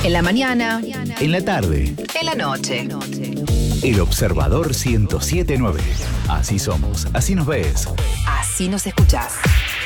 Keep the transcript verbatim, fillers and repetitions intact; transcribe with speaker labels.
Speaker 1: En la mañana.
Speaker 2: En la tarde.
Speaker 1: En la noche.
Speaker 2: El Observador ciento siete punto nueve. Así somos, así nos ves.
Speaker 1: Así nos escuchás.